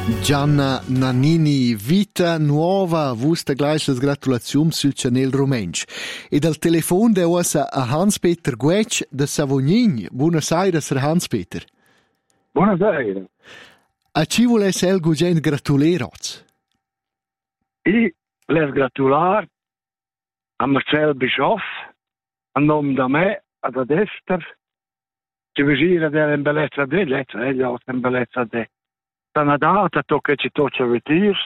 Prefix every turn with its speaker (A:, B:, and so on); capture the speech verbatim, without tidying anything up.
A: Gianna Nannini, vita nuova, vusta gleich las gratulazioni sul channel Romensch. E dal telefon de ossa a Hans-Peter Guetsch de Savognin. Buonasera, Sir Hans-Peter.
B: Buonasera.
A: A ci vules el gugen gratuleroz?
B: I les gratular a Marcel Bischoff, a nome da me, ad ad Ester, ci visira della bellezza de, lezza, egli ha una bellezza de. Da una data tocca ci tocca vetirs,